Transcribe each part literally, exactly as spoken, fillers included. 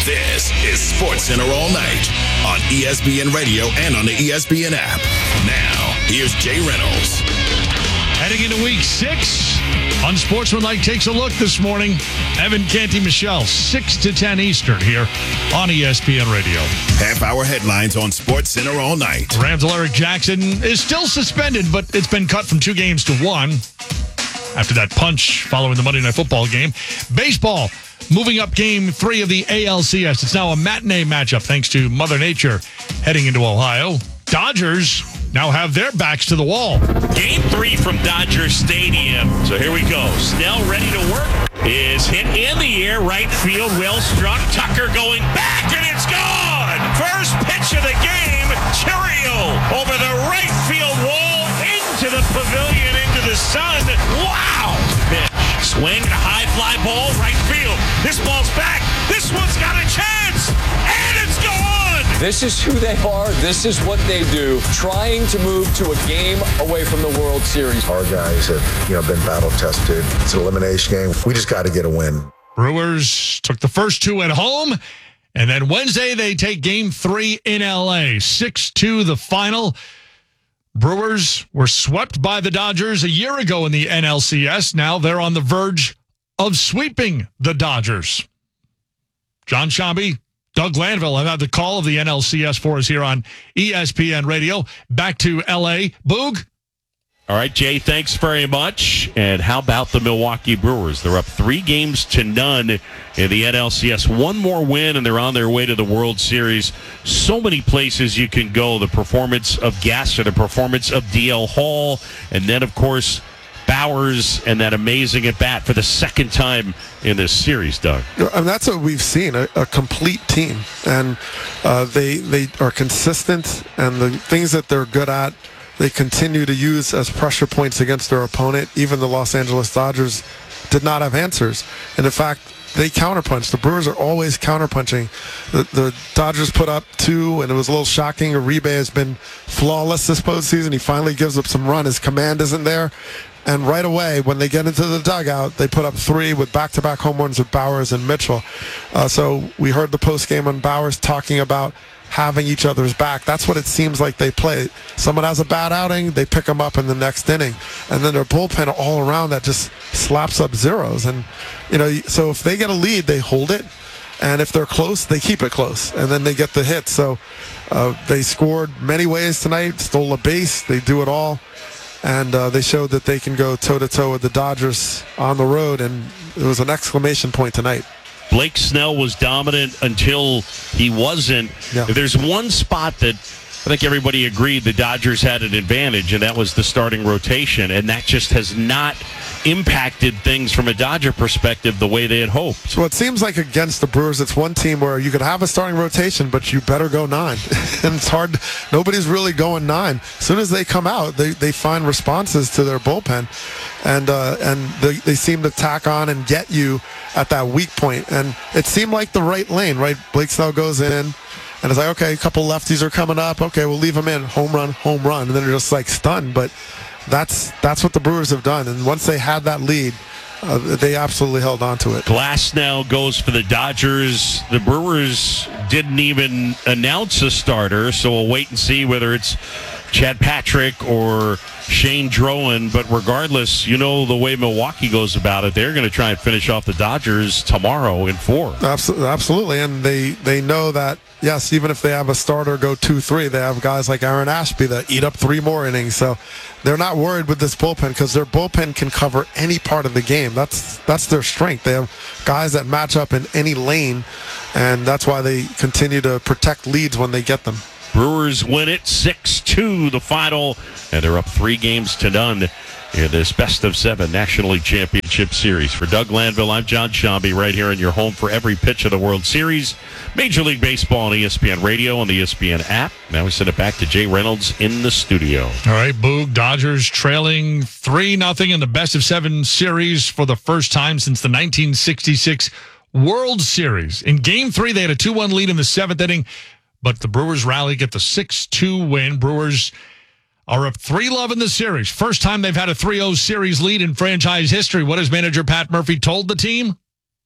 This is Sports Center all night on E S P N Radio and on the E S P N app. Now, here's Jay Reynolds. Heading into week six, Unsportsmanlike takes a look this morning. Evan Canty Michelle, six to ten Eastern here on E S P N Radio. Half-hour headlines on Sports Center all night. Rams' Alaric Jackson is still suspended, but it's been cut from two games to one after that punch following the Monday Night Football game. Baseball moving up game three of the A L C S. It's now a matinee matchup thanks to Mother Nature heading into Ohio. Dodgers now have their backs to the wall. Game three from Dodger Stadium. So here we go. Snell ready to work. Is hit in the air. Right field. Well struck. Tucker going back, and it's gone. First pitch of the game. Chiriel over the right field wall into the pavilion, into the sun. Wow. Pitch. Swing. A high fly ball. Right field. This ball's back. This one's got a chance. And it's gone. This is who they are. This is what they do. Trying to move to a game away from the World Series. Our guys have, you know, been battle tested. It's an elimination game. We just got to get a win. Brewers took the first two at home, and then Wednesday they take game three in L A. six two the final. Brewers were swept by the Dodgers a year ago in the N L C S. Now they're on the verge of sweeping the Dodgers. John Shambi, Doug Glanville have had the call of the N L C S for us here on E S P N Radio. Back to L A. Boog? All right, Jay, thanks very much. And how about the Milwaukee Brewers? They're up three games to none in the N L C S. One more win, and they're on their way to the World Series. So many places you can go. The performance of Gasser, the performance of D L Hall, and then, of course, Bowers and that amazing at-bat for the second time in this series, Doug. And that's what we've seen, a, a complete team. And uh, they they are consistent, and the things that they're good at, they continue to use as pressure points against their opponent. Even the Los Angeles Dodgers did not have answers. And in fact, they counterpunch. The Brewers are always counterpunching. The, the Dodgers put up two, and it was a little shocking. Uribe has been flawless this postseason. He finally gives up some run. His command isn't there. And right away, when they get into the dugout, they put up three with back-to-back home runs with Bowers and Mitchell. Uh, so we heard the postgame on Bowers talking about having each other's back. That's what it seems like they play. Someone has a bad outing, they pick them up in the next inning. And then their bullpen all around that just slaps up zeros. And, you know, so if they get a lead, they hold it. And if they're close, they keep it close. And then they get the hit. So uh, they scored many ways tonight, stole a base. They do it all. And uh, they showed that they can go toe-to-toe with the Dodgers on the road, and it was an exclamation point tonight. Blake Snell was dominant until he wasn't. Yeah. If there's one spot that I think everybody agreed the Dodgers had an advantage, and that was the starting rotation, and that just has not impacted things from a Dodger perspective the way they had hoped. So it seems like against the Brewers, it's one team where you could have a starting rotation, but you better go nine. And it's hard. Nobody's really going nine. As soon as they come out, they, they find responses to their bullpen, and uh, and they, they seem to tack on and get you at that weak point. And it seemed like the right lane, right? Blake Snell goes in, and it's like, okay, a couple lefties are coming up. Okay, we'll leave them in. Home run, home run. And then they're just like stunned. But that's that's what the Brewers have done. And once they had that lead, uh, they absolutely held on to it. Glass now goes for the Dodgers. The Brewers didn't even announce a starter, so we'll wait and see whether it's Chad Patrick or Shane Drowan. But regardless, you know the way Milwaukee goes about it. They're going to try and finish off the Dodgers tomorrow in four. Absolutely, and they, they know that, yes, even if they have a starter go two three, they have guys like Aaron Ashby that eat up three more innings. So they're not worried with this bullpen because their bullpen can cover any part of the game. That's that's their strength. They have guys that match up in any lane, and that's why they continue to protect leads when they get them. Brewers win it six two, the final, and they're up three games to none in this best of seven National League Championship Series. For Doug Glanville, I'm John Shambi, right here in your home for every pitch of the World Series. Major League Baseball on E S P N Radio and the E S P N app. Now we send it back to Jay Reynolds in the studio. All right, Boog, Dodgers trailing three nothing in the best of seven series for the first time since the nineteen sixty-six World Series. In Game three, they had a two one lead in the seventh inning, but the Brewers rally, get the six two win. Brewers are up three love in the series. First time they've had a three oh series lead in franchise history. What has manager Pat Murphy told the team?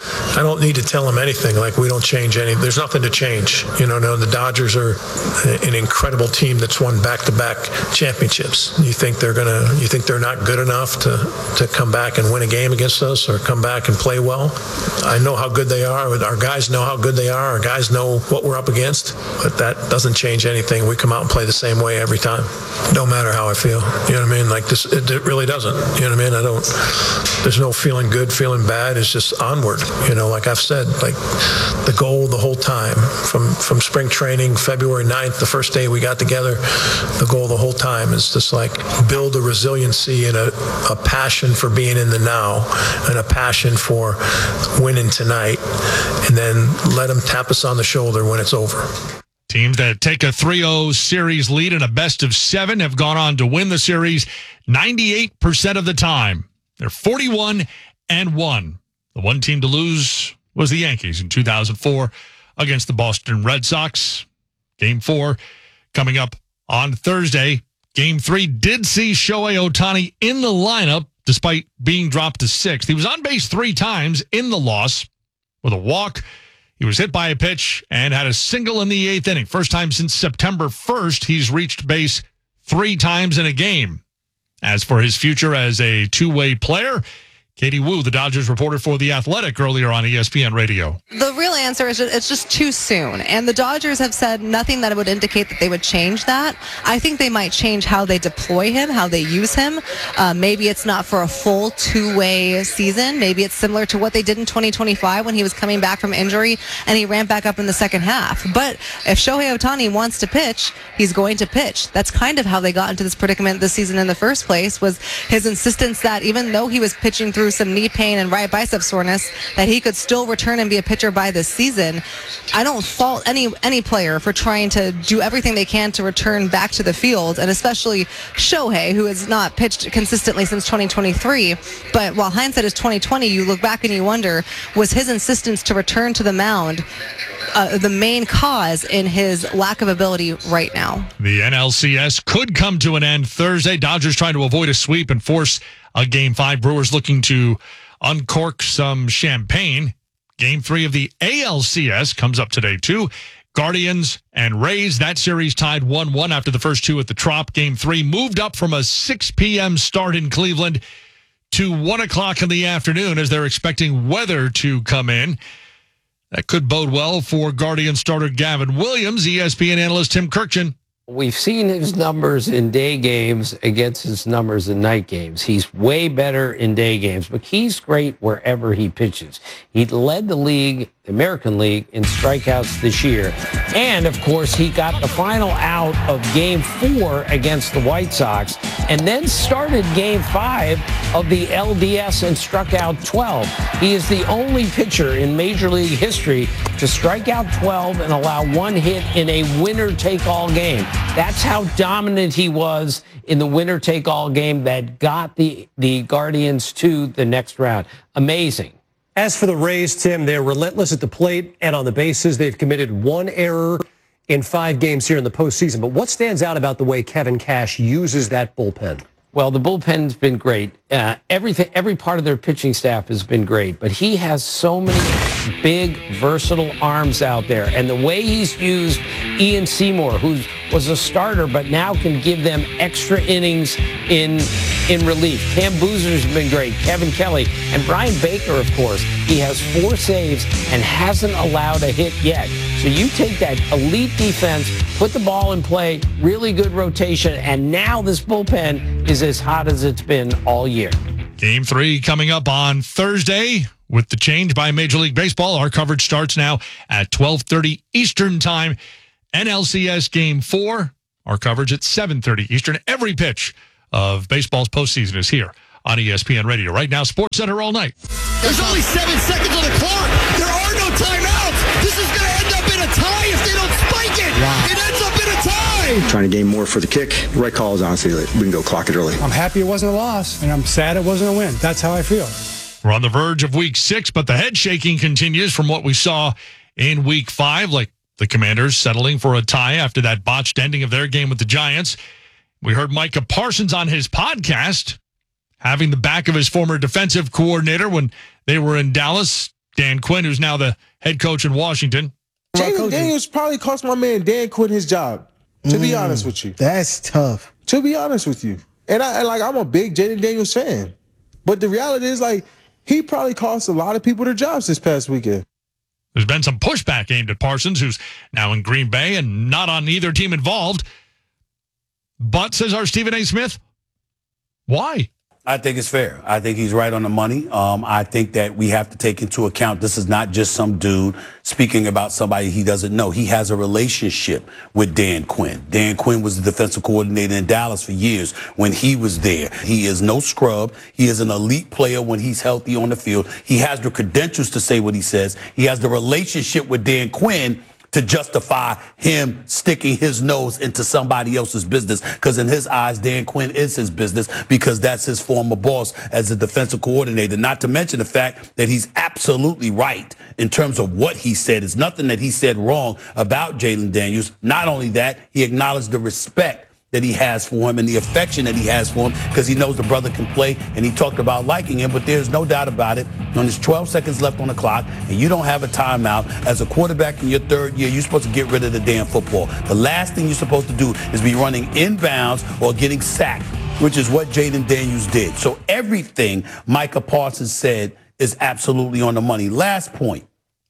I don't need to tell them anything. Like, we don't change any. There's nothing to change. You know, no, the Dodgers are an incredible team that's won back-to-back championships. You think they're gonna? You think they're not good enough to to come back and win a game against us, or come back and play well? I know how good they are. Our guys know how good they are. Our guys know what we're up against. But that doesn't change anything. We come out and play the same way every time. No matter how I feel. You know what I mean? Like this, it, it really doesn't. You know what I mean? I don't. There's no feeling good, feeling bad. It's just onward. You know, like I've said, like the goal the whole time from, from spring training, February ninth, the first day we got together, the goal the whole time is just like build a resiliency and a, a passion for being in the now and a passion for winning tonight, and then let them tap us on the shoulder when it's over. Teams that take a three oh series lead in a best of seven have gone on to win the series ninety-eight percent of the time. They're forty-one and one. The one team to lose was the Yankees in two thousand four against the Boston Red Sox. Game four coming up on Thursday. Game three did see Shohei Ohtani in the lineup despite being dropped to sixth. He was on base three times in the loss with a walk. He was hit by a pitch and had a single in the eighth inning. First time since September first he's reached base three times in a game. As for his future as a two-way player, Katie Woo, the Dodgers reporter for The Athletic, earlier on E S P N Radio. The real answer is it's just too soon. And the Dodgers have said nothing that would indicate that they would change that. I think they might change how they deploy him, how they use him. Uh, maybe it's not for a full two-way season. Maybe it's similar to what they did in twenty twenty-five when he was coming back from injury and he ran back up in the second half. But if Shohei Ohtani wants to pitch, he's going to pitch. That's kind of how they got into this predicament this season in the first place, was his insistence that even though he was pitching through some knee pain and right bicep soreness, that he could still return and be a pitcher by this season. I don't fault any any player for trying to do everything they can to return back to the field, and especially Shohei, who has not pitched consistently since twenty twenty-three. But while hindsight is twenty twenty, you look back and you wonder, was his insistence to return to the mound Uh, the main cause in his lack of ability right now? The N L C S could come to an end Thursday. Dodgers trying to avoid a sweep and force a game five. Brewers looking to uncork some champagne. Game three of the A L C S comes up today, too. Guardians and Rays. That series tied one one after the first two at the Trop. Game three moved up from a six p.m. start in Cleveland to one o'clock in the afternoon as they're expecting weather to come in. That could bode well for Guardian starter Gavin Williams. E S P N analyst Tim Kirkjian. We've seen his numbers in day games against his numbers in night games. He's way better in day games, but he's great wherever he pitches. He led the league, the American League, in strikeouts this year. And, of course, he got the final out of Game four against the White Sox and then started Game five of the L D S and struck out twelve. He is the only pitcher in Major League history to strike out twelve and allow one hit in a winner-take-all game. That's how dominant he was in the winner-take-all game that got the, the Guardians to the next round. Amazing. As for the Rays, Tim, they're relentless at the plate and on the bases. They've committed one error in five games here in the postseason. But what stands out about the way Kevin Cash uses that bullpen? Well, the bullpen's been great. Uh, everything, every part of their pitching staff has been great. But he has so many big, versatile arms out there. And the way he's used Ian Seymour, who was a starter but now can give them extra innings in in relief. Cam Boozer's been great. Kevin Kelly. And Brian Baker, of course. He has four saves and hasn't allowed a hit yet. So you take that elite defense, put the ball in play, really good rotation, and now this bullpen is as hot as it's been all year. Game three coming up on Thursday. With the change by Major League Baseball, our coverage starts now at twelve thirty Eastern Time. N L C S Game four, our coverage at seven thirty Eastern. Every pitch of baseball's postseason is here on E S P N Radio. Right now, Sports Center all night. There's only seven seconds on the clock. There are no timeouts. This is going to end up in a tie if they don't spike it. Wow. It ends up in a tie. Trying to gain more for the kick. The right call is honestly, we can go clock it early. I'm happy it wasn't a loss, and I'm sad it wasn't a win. That's how I feel. We're on the verge of week six, but the head shaking continues from what we saw in week five, like the Commanders settling for a tie after that botched ending of their game with the Giants. We heard Micah Parsons on his podcast having the back of his former defensive coordinator when they were in Dallas, Dan Quinn, who's now the head coach in Washington. Jayden Daniels probably cost my man Dan Quinn his job, to be Mm, honest with you. That's tough. To be honest with you. And, I, and like, I'm a big Jayden Daniels fan. But the reality is, like, he probably cost a lot of people their jobs this past weekend. There's been some pushback aimed at Parsons, who's now in Green Bay and not on either team involved. But, says our Stephen A. Smith, why? I think it's fair. I think he's right on the money. Um, I think that we have to take into account this is not just some dude speaking about somebody he doesn't know. He has a relationship with Dan Quinn. Dan Quinn was the defensive coordinator in Dallas for years when he was there. He is no scrub. He is an elite player when he's healthy on the field. He has the credentials to say what he says. He has the relationship with Dan Quinn to justify him sticking his nose into somebody else's business, because in his eyes, Dan Quinn is his business because that's his former boss as a defensive coordinator. Not to mention the fact that he's absolutely right in terms of what he said. There's nothing that he said wrong about Jayden Daniels. Not only that, he acknowledged the respect that he has for him and the affection that he has for him because he knows the brother can play, and he talked about liking him. But there's no doubt about it. When there's twelve seconds left on the clock and you don't have a timeout, as a quarterback in your third year, you're supposed to get rid of the damn football. The last thing you're supposed to do is be running inbounds or getting sacked, which is what Jayden Daniels did. So everything Micah Parsons said is absolutely on the money. Last point.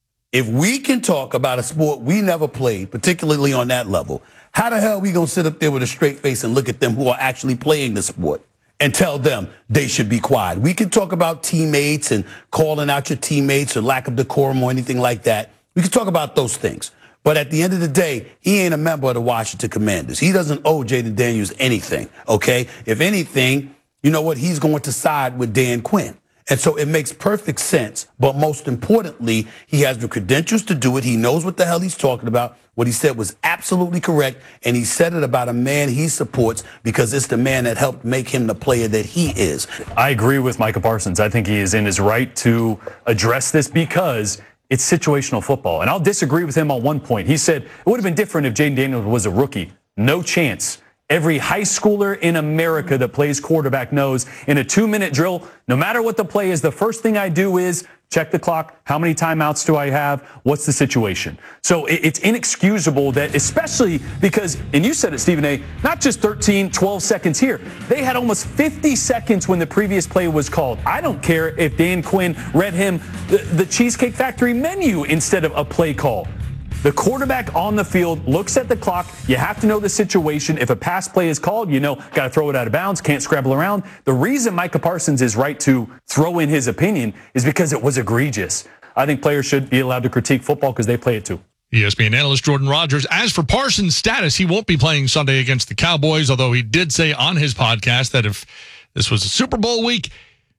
If we can talk about a sport we never played, particularly on that level, how the hell are we going to sit up there with a straight face and look at them who are actually playing the sport and tell them they should be quiet? We can talk about teammates and calling out your teammates or lack of decorum or anything like that. We can talk about those things. But at the end of the day, he ain't a member of the Washington Commanders. He doesn't owe Jayden Daniels anything, okay? If anything, you know what? He's going to side with Dan Quinn. And so it makes perfect sense. But most importantly, he has the credentials to do it. He knows what the hell he's talking about. What he said was absolutely correct. And he said it about a man he supports because it's the man that helped make him the player that he is. I agree with Micah Parsons. I think he is in his right to address this because it's situational football. And I'll disagree with him on one point. He said it would have been different if Jayden Daniels was a rookie. No chance. Every high schooler in America that plays quarterback knows in a two-minute drill, no matter what the play is, the first thing I do is check the clock. How many timeouts do I have? What's the situation? So it's inexcusable that, especially because, and you said it, Stephen A., not just thirteen, twelve seconds here. They had almost fifty seconds when the previous play was called. I don't care if Dan Quinn read him the, the Cheesecake Factory menu instead of a play call. The quarterback on the field looks at the clock. You have to know the situation. If a pass play is called, you know, got to throw it out of bounds, can't scramble around. The reason Micah Parsons is right to throw in his opinion is because it was egregious. I think players should be allowed to critique football because they play it too. E S P N analyst Jordan Rogers. As for Parsons' status, he won't be playing Sunday against the Cowboys, although he did say on his podcast that if this was a Super Bowl week,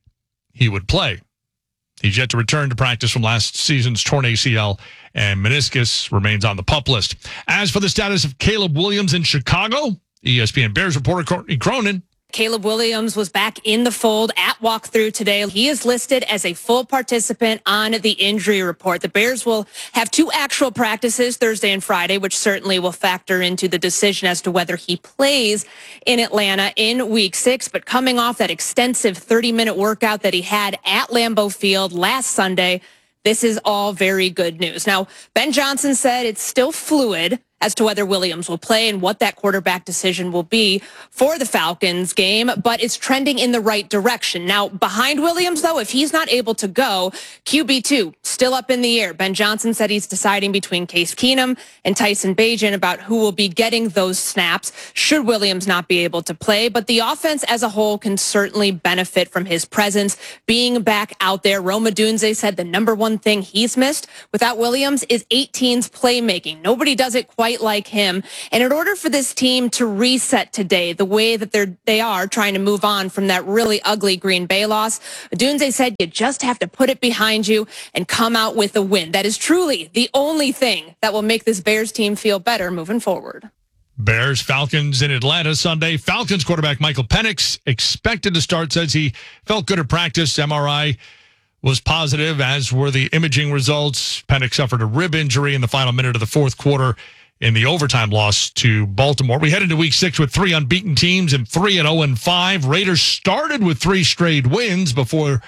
he would play. He's yet to return to practice from last season's torn A C L, and meniscus remains on the PUP list. As for the status of Caleb Williams in Chicago, E S P N Bears reporter Courtney Cronin. Caleb Williams was back in the fold at walkthrough today. He is listed as a full participant on the injury report. The Bears will have two actual practices Thursday and Friday, which certainly will factor into the decision as to whether he plays in Atlanta in week six. But coming off that extensive thirty-minute workout that he had at Lambeau Field last Sunday, this is all very good news. Now, Ben Johnson said it's still fluid as to whether Williams will play and what that quarterback decision will be for the Falcons game, but it's trending in the right direction. Now, behind Williams, though, if he's not able to go, Q B two, still up in the air. Ben Johnson said he's deciding between Case Keenum and Tyson Bagent about who will be getting those snaps should Williams not be able to play. But the offense as a whole can certainly benefit from his presence being back out there. Rome Odunze said the number one thing he's missed without Williams is eighteen's playmaking. Nobody does it quite like him. And in order for this team to reset today, the way that they're they are trying to move on from that really ugly Green Bay loss, Odunze said you just have to put it behind you and come out with a win. That is truly the only thing that will make this Bears team feel better moving forward. Bears, Falcons in Atlanta Sunday. Falcons quarterback Michael Penix expected to start, says he felt good at practice. M R I was positive, as were the imaging results. Penix suffered a rib injury in the final minute of the fourth quarter in the overtime loss to Baltimore. We head into week six with three unbeaten teams and three at oh and five. Raiders started with three straight wins before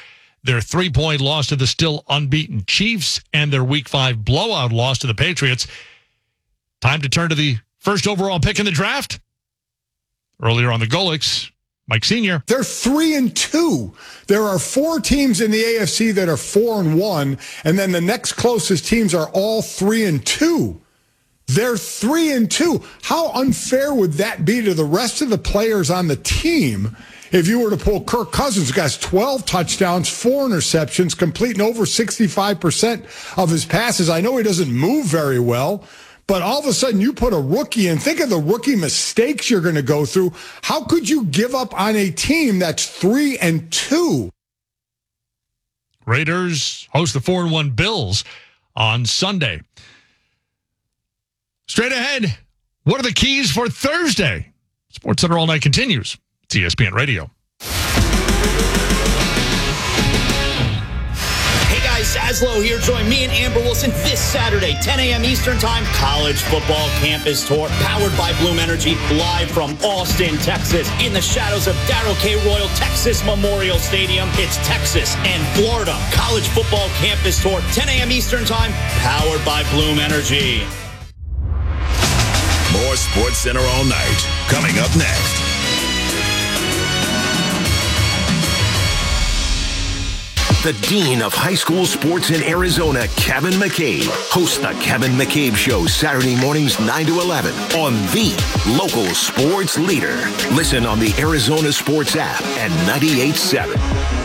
their three-point loss to the still unbeaten Chiefs, and their Week five blowout loss to the Patriots. Time to turn to the first overall pick in the draft. Earlier on the Golics, Mike Senior They're three and two. There are four teams in the A F C that are four and one, and then the next closest teams are all three and two. They're three and two. How unfair would that be to the rest of the players on the team if you were to pull Kirk Cousins, who has twelve touchdowns, four interceptions, completing over sixty-five percent of his passes? I know he doesn't move very well, but all of a sudden you put a rookie in. Think of the rookie mistakes you're going to go through. How could you give up on a team that's three and two? Raiders host the four and one Bills on Sunday. Straight ahead, what are the keys for Thursday? SportsCenter All Night continues. It's E S P N Radio. Hey guys, Sazlo here. Join me and Amber Wilson this Saturday, ten a.m. Eastern Time, College Football Campus Tour, powered by Bloom Energy, live from Austin, Texas, in the shadows of Darrell K. Royal Texas Memorial Stadium. It's Texas and Florida. College Football Campus Tour, ten a.m. Eastern Time, powered by Bloom Energy. More SportsCenter All Night coming up next. The Dean of High School Sports in Arizona, Kevin McCabe, hosts the Kevin McCabe Show Saturday mornings nine to eleven on the local sports leader. Listen on the Arizona Sports app and ninety-eight point seven.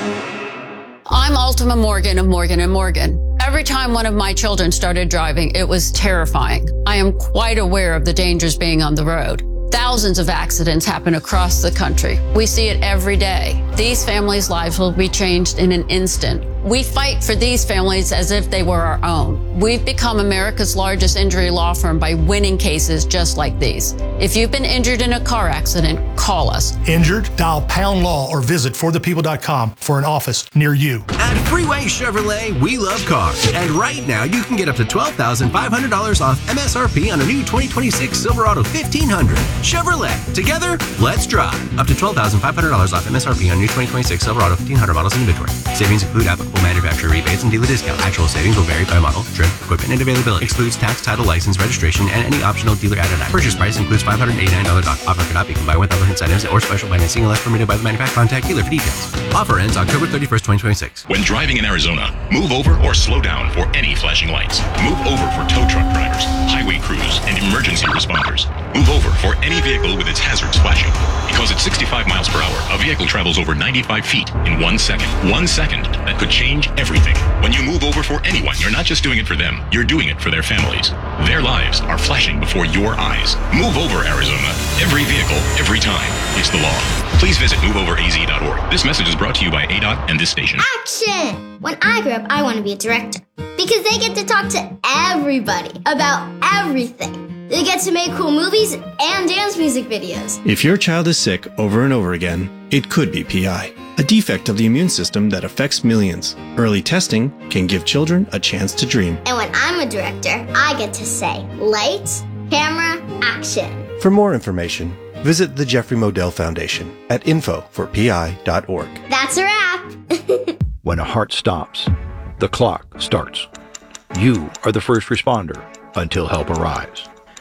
I'm Ultima Morgan of Morgan and Morgan. Every time one of my children started driving, it was terrifying. I am quite aware of the dangers being on the road. Thousands of accidents happen across the country. We see it every day. These families' lives will be changed in an instant. We fight for these families as if they were our own. We've become America's largest injury law firm by winning cases just like these. If you've been injured in a car accident, call us. Injured? Dial pound law or visit for the people dot com for an office near you. At Freeway Chevrolet, we love cars. And right now, you can get up to twelve thousand five hundred dollars off M S R P on a new twenty twenty-six Silverado fifteen hundred. Chevrolet. Together, let's drive. Up to twelve thousand five hundred dollars off M S R P on new twenty twenty-six Silverado fifteen hundred models in inventory. Savings include applicable manufacturer rebates and dealer discount. Actual savings will vary by model, trim, equipment, and availability. Excludes tax, title, license, registration, and any optional dealer added on. Purchase price includes five hundred eighty-nine dollars dock. Offer cannot be combined with other incentives or special financing unless permitted by the manufacturer. Contact dealer for details. Offer ends October thirty-first, twenty twenty-six. When driving in Arizona, move over or slow down for any flashing lights. Move over for tow truck drivers, highway crews, and emergency responders. Move over for any vehicle with its hazards flashing. Because at sixty-five miles per hour, a vehicle travels over ninety-five feet in one second. One second that could change everything. When you move over for anyone, you're not just doing it for them, you're doing it for their families. Their lives are flashing before your eyes. Move over, Arizona. Every vehicle, every time. It's the law. Please visit move over a z dot org. This message is brought to you by A D O T and this station. Action! When I grow up, I want to be a director. Because they get to talk to everybody about everything. They get to make cool movies and dance music videos. If your child is sick over and over again, it could be P I, a defect of the immune system that affects millions. Early testing can give children a chance to dream. And when I'm a director, I get to say, lights, camera, action. For more information, visit the Jeffrey Modell Foundation at info for p i dot org. That's a wrap. When a heart stops, the clock starts. You are the first responder until help arrives.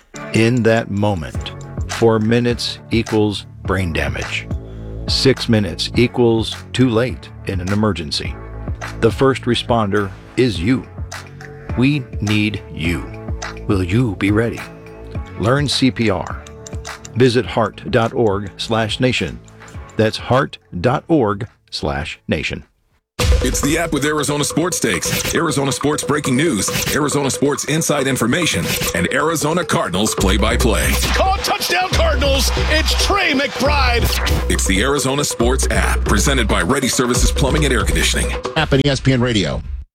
In that moment, four minutes equals brain damage. Six minutes equals too late in an emergency. The first responder is you. We need you. Will you be ready? Learn C P R. Visit heart dot org slash nation. That's heart dot org slash nation. It's the app with Arizona Sports Takes, Arizona Sports breaking news, Arizona Sports inside information, and Arizona Cardinals play-by-play. Call touchdown Cardinals. It's Trey McBride. It's the Arizona Sports app, presented by Ready Services Plumbing and Air Conditioning. App and E S P N Radio.